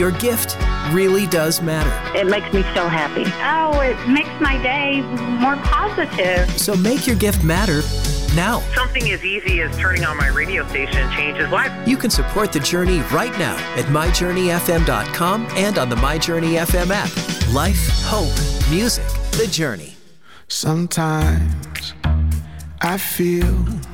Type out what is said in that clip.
Your gift really does matter. It makes me so happy. Oh, it makes my day more positive. So make your gift matter now. Something as easy as turning on my radio station changes life. You can support The Journey right now at myjourneyfm.com and on the My Journey FM app. Life, hope, music, The Journey. Sometimes I feel